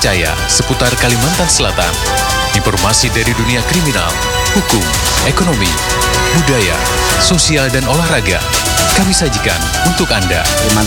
terpercaya seputar Kalimantan Selatan. Informasi dari dunia kriminal, hukum, ekonomi, budaya, sosial, dan olahraga kami sajikan untuk Anda.